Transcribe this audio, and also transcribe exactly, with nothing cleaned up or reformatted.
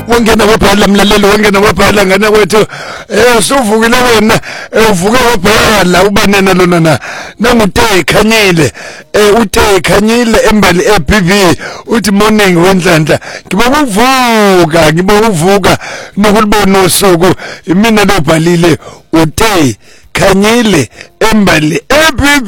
wangena wabhala mlalelo wangena wabhala ngana kwethu eh suvukile wena uvuke wabhala ubanena lona na nangute khanyile eh uthe khanyile embali eB B uthi morning wendlandla ngiba uvuka ngiba uvuka nokulibona usuku mina lobhalile uthe khanyile embali eB B